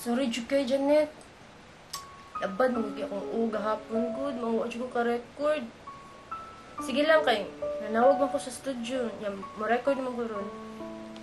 Sorry, jud kay Janet. Labad mo kay akong uga hapon good, mawala jud ko ka-record. Sige lang kay nanawag man ko sa studio, nya mo-record mo ko ron.